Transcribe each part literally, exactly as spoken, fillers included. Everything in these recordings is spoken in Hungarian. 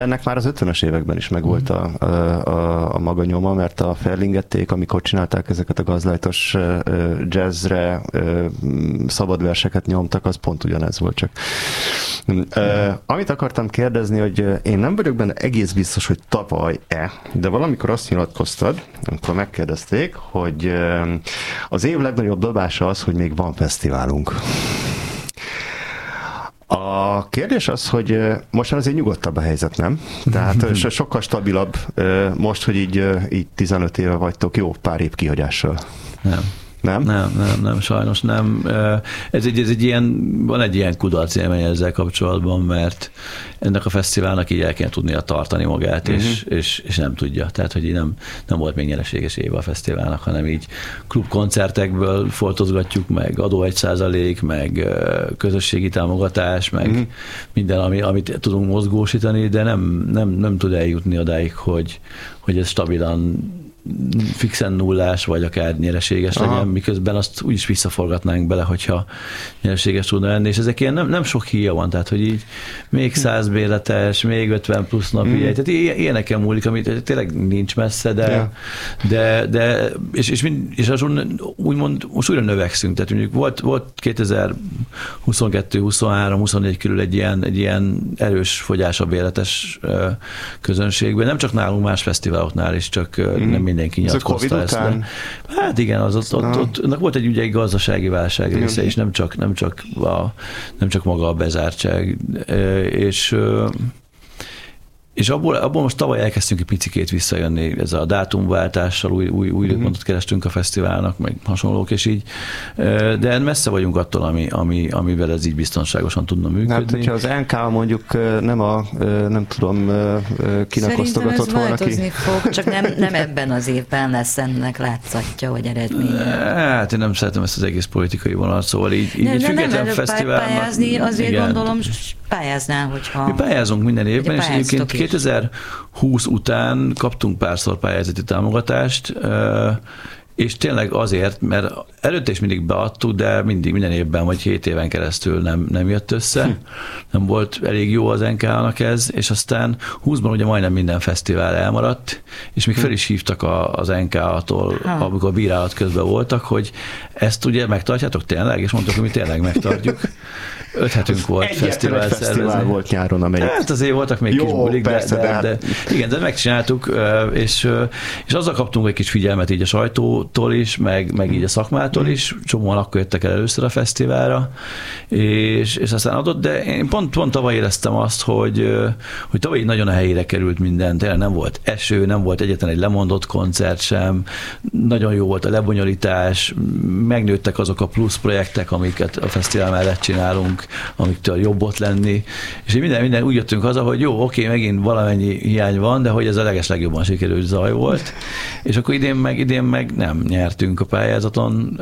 Ennek már az ötvenes években is megvolt a, a, a, a maga nyoma, mert a Ferlingették, amikor csinálták ezeket a gazlajtos jazzre szabad verseket nyomtak, az pont ugyanez volt csak. Uh, amit akartam kérdezni, hogy én nem vagyok benne egész biztos, hogy tavaly-e, de valamikor azt nyilatkoztad, amikor megkérdezték, hogy az év legnagyobb dobása az, hogy még van fesztiválunk. A kérdés az, hogy most azért nyugodtabb a helyzet, nem? Tehát sokkal stabilabb most, hogy így, így tizenöt éve vagytok, jó pár év kihagyással. Nem. Nem? Nem, nem, nem, sajnos nem. Ez egy, ez egy ilyen, van egy ilyen kudarc élmény ezzel kapcsolatban, mert ennek a fesztiválnak így el kell tudnia tartani magát, uh-huh. és, és, és nem tudja. Tehát, hogy így nem, nem volt még nyereséges éve a fesztiválnak, hanem így klubkoncertekből foltozgatjuk, meg adó egy százalék, meg közösségi támogatás, meg uh-huh. minden, ami, amit tudunk mozgósítani, de nem, nem, nem tud eljutni odáig, hogy, hogy ez stabilan fixen nullás, vagy akár nyereséges Aha. legyen, miközben azt úgyis visszaforgatnánk bele, hogyha nyereséges tudna lenni, és ezek ilyen nem, nem sok híja van, tehát hogy így még száz béletes, még ötven plusz napi, mm. tehát ilyeneken múlik, amit tényleg nincs messze, de, yeah. de, de és, és, mind, és azon úgymond most újra növekszünk, tehát mondjuk volt, volt kétezer-huszonkettő huszonhárom huszonnégy körül egy ilyen, egy ilyen erős fogyás a béletes közönségben, nem csak nálunk, más fesztiváloknál is, csak mm. nem mindenki nyilatkozta ezt. Le. Hát igen, az ott, ott, ott, ott volt egy, ugye, egy gazdasági válság része, és nem csak, nem, csak a, nem csak maga a bezártság. És, és abból, abból most tavaly elkezdtünk egy picikét visszajönni ezzel a dátumváltással, új, új, új uh-huh. pontot kerestünk a fesztiválnak, meg hasonlók, és így. De messze vagyunk attól, ami, ami, amivel ez így biztonságosan tudna működni. Hát, hogyha az en ká mondjuk nem a, nem tudom, kinek osztogatott volna ki. Szerintem ez változni fog, csak nem, nem ebben az évben lesz ennek látszatja, vagy eredménye. Hát én nem szeretem ezt az egész politikai vonalat, szóval így, így nem, egy független fesztiválnak. Pályázni azért igen. gondolom, pályáznál, hogyha... Mi pályázunk minden évben, és egyébként kétezer-húsz után kaptunk párszor pályázati támogatást, és tényleg azért, mert előtte is mindig beadtuk, de mindig minden évben vagy hét éven keresztül nem, nem jött össze. Hm. Nem volt elég jó az en ká-nak ez, és aztán húszban ugye majdnem minden fesztivál elmaradt, és még fel is hívtak a, az en ká-tól, amikor bírálat közben voltak, hogy ezt ugye megtartjátok tényleg? És mondtuk, hogy mi tényleg megtartjuk. Öt hetünk volt fesztivál fesztivál volt nyáron, amelyik... Hát azért voltak még jó, kis bulik, persze, de, de, de, de, igen, de megcsináltuk, és, és azzal kaptunk egy kis figyelmet így a sajtótól is, meg, meg így a szakmától is, csomóan akkor jöttek el először a fesztiválra, és, és aztán adott, de én pont, pont tavaly éreztem azt, hogy, hogy tavaly nagyon a helyére került minden, tényleg nem volt eső, nem volt egyetlen egy lemondott koncert sem, nagyon jó volt a lebonyolítás, megnőttek azok a plusz projektek, amiket a fesztivál mellett csinálunk, amiktől jobb ott lenni, és minden, minden úgy jöttünk haza, hogy jó, oké, megint valamennyi hiány van, de hogy ez a legeslegjobban sikerült zaj volt, és akkor idén meg, idén meg nem nyertünk a pályázaton,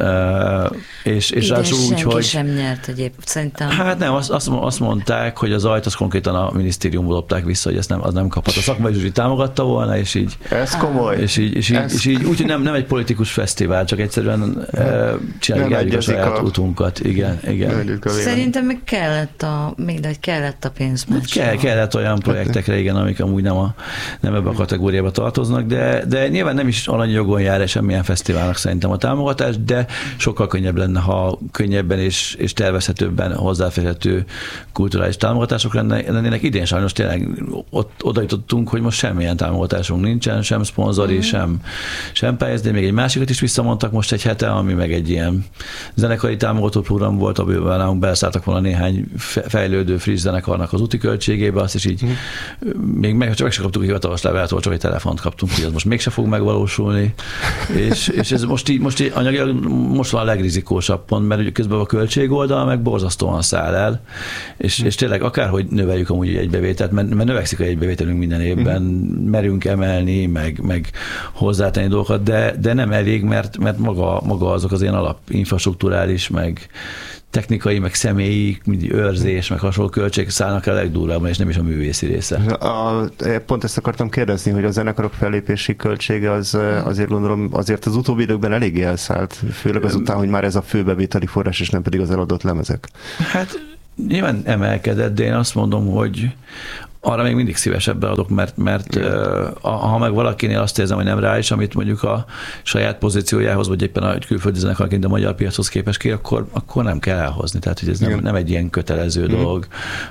és, és idén úgy, hogy... sem nyert egyébként, szerintem. Hát nem, azt, azt mondták, hogy az zajt, azt konkrétan a minisztériumból lopták vissza, hogy ezt nem, az nem kaphat. A szakmai zsűri támogatta volna, és így... Ez komoly. És így, és így, Ez... és így úgy, hogy nem, nem egy politikus fesztivál, csak egyszerűen csináljuk a saját a... utunkat. Igen, igen. Szerintem még kellett a, még de kellett a pénz. Kell, kellett olyan projektekre, igen, amik amúgy nem, a, nem ebbe a kategóriába tartoznak, de, de nyilván nem is aranyjogon jár semmilyen fesztiválnak szerintem a támogatás, de sokkal könnyebb lenne, ha könnyebben és, és tervezhetőbben hozzáférhető kulturális támogatások lenne, lennének. Idén sajnos tényleg ott, oda jutottunk, hogy most semmilyen támogatásunk nincsen, sem szponzori, mm. sem, sem pályázni, még egy másikat is visszamondtak most egy hete, ami meg egy ilyen zenekari támogató program volt, amiben nálunk beleszálltak volna néhány fejlődő friss zenekarnak az úti költségébe, azt is így mm. még meg, csak meg sem kaptuk hivatalos leveltől, csak egy telefont kaptunk, hogy ez most mégse fog megvalósulni, és, és ez most így, most így anyagilag most van a legrizikósabb pont, mert ugye közben a költségoldal meg borzasztóan száll el, és, mm. és tényleg akárhogy növeljük amúgy egy bevételt, mert, mert növekszik a egybevételünk minden évben, mm. merünk emelni, meg, meg hozzátenni dolgokat, de, de nem elég, mert, mert maga, maga azok az ilyen alapinfrastrukturális, meg technikai, meg személyi, őrzés, meg hasonló költségek szállnak el a legdurvábban, és nem is a művészi része. A, pont ezt akartam kérdezni, hogy a zenekarok fellépési költsége az azért gondolom, azért az utóbbi időkben eléggé elszállt, főleg azután, hogy már ez a főbevételi forrás, és nem pedig az eladott lemezek. Hát nyilván emelkedett, de én azt mondom, hogy arra még mindig szívesebben adok, mert, mert uh, ha meg valakinél azt érzem, hogy nem reális, amit mondjuk a saját pozíciójához, vagy éppen a külföldi zenekarként a magyar piachoz képes ki, akkor, akkor nem kell elhozni. Tehát, hogy ez nem, nem egy ilyen kötelező mm. dolog.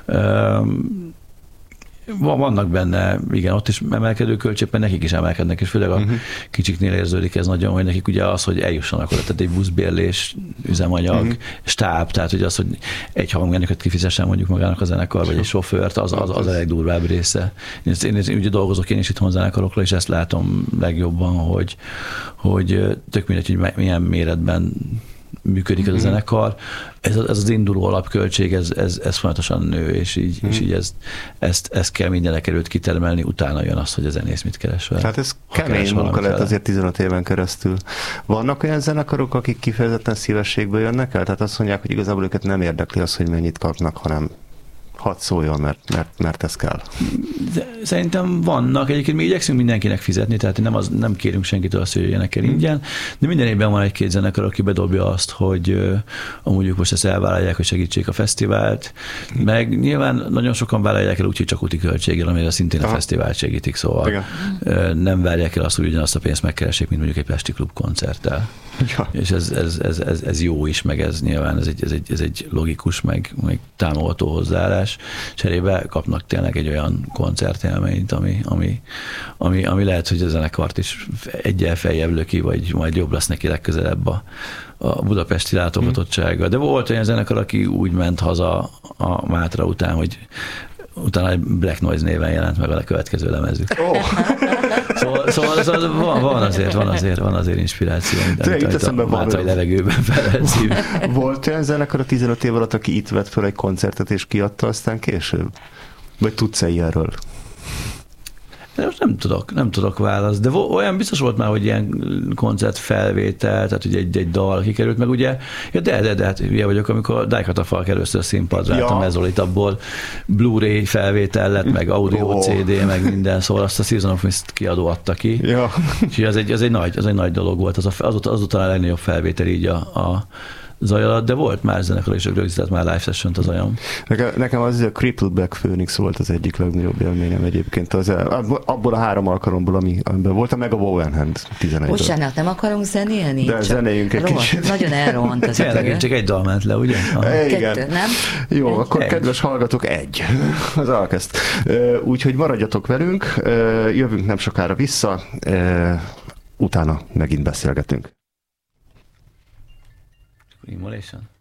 Um, Vannak benne, igen, ott is emelkedő költségek, nekik is emelkednek, és főleg a uh-huh. kicsiknél érződik ez nagyon, hogy nekik ugye az, hogy eljussanak oda, tehát egy buszbérlés, üzemanyag, uh-huh. stáb, tehát hogy az, hogy egy hangmérnököt kifizessen mondjuk magának a zenekar, vagy egy sofőrt, az, az, az a legdurvább része. Én, én, én ugye dolgozok én is itthon zenekarokra, és ezt látom legjobban, hogy, hogy tök mindegy, hogy milyen méretben működik ez a zenekar. Ez, ez az induló alapköltség, ez, ez, ez folyamatosan nő, és így, mm. és így ezt, ezt, ezt kell mindenek előtt kitermelni, utána jön az, hogy a zenész mit keres vele. Hát ez kemény munka lett azért tizenöt éven keresztül. Vannak olyan zenekarok, akik kifejezetten szívességből jönnek el? Tehát azt mondják, hogy igazából őket nem érdekli az, hogy mennyit kapnak, hanem hadd szóljon, mert, mert, mert ez kell. Szerintem vannak. Egyébként mi igyekszünk mindenkinek fizetni, tehát nem, az, nem kérünk senkitől azt, hogy jöjjenek el ingyen, de minden évben van egy-két zenekar, aki bedobja azt, hogy uh, amúgy ők most ezt elvállalják, hogy segítsék a fesztivált, meg nyilván nagyon sokan vállalják el úgy, hogy csak úti költséggel, amire szintén Aha. a fesztivált segítik, szóval uh, nem várják el azt, hogy ugyanazt a pénzt megkeressék, mint mondjuk egy Pesti Klub koncerttel. Ja. És ez, ez, ez, ez, ez jó is, meg ez nyilván ez egy, ez egy, ez egy logikus, meg, meg támogató hozzáállás. Cserébe kapnak tényleg egy olyan koncertélményt, ami, ami, ami, ami lehet, hogy a zenekart is egyel feljebb löki, vagy majd jobb lesz neki legközelebb a, a budapesti látogatottsága. De volt olyan zenekar, aki úgy ment haza a Mátra után, hogy utána egy Black Noise néven jelent meg a következő lemezük. Oh. Szóval, szóval, szóval van, van, azért, van, azért, van azért inspiráció, amit a Mátrai levegőben felelszív. Volt olyan zenekar a tizenöt év alatt, aki itt vett fel egy koncertet és kiadta aztán később? Vagy tudsz-e ilyenről? De most nem tudok, nem tudok választ, de olyan biztos volt már, hogy ilyen koncertfelvétel, tehát ugye egy, egy dal kikerült, meg ugye, ja de, de, de hát hülye vagyok, amikor Dijkatafalk először színpadra állt ja. a Mezolit, abból Blu-ray felvétel lett, meg audio oh. cé dé, meg minden, szóval azt a Season of Mist kiadó adta ki. Ja. Úgyhogy az egy, az egy, nagy, az egy nagy dolog volt, az, a, az, az utána a legnagyobb felvétel így a, a zaj alatt, de volt más zenekar is, rögzített már live sessiont az ajam. Nekem, nekem az a Crippled Black Phoenix volt az egyik legnagyobb élményem egyébként. Az, abból a három alkalomból, ami, amiben voltam, meg a Woven Hand tizenegy. Bocsánat, nem akarunk zenélni? De zenéljünk egy rohadt, kicsit. Nagyon elrohant az idő. Csak egy dal ment le, ugye? Igen. Kettő, nem? Jó, egy. akkor egy. Kedves hallgatók, egy. Az elkezd. Úgyhogy maradjatok velünk, jövünk nem sokára vissza, utána megint beszélgetünk. Immolation?